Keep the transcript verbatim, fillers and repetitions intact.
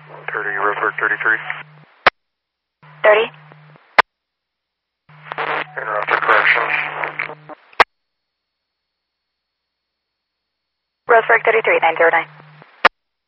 thirty, Roseburg thirty-three. thirty. Interrupter correction. Roseburg thirty-three, nine zero nine.